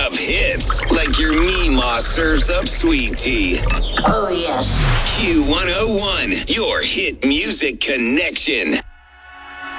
up hits like your Meemaw serves up sweet tea. Oh, yes. Q101, your hit music connection.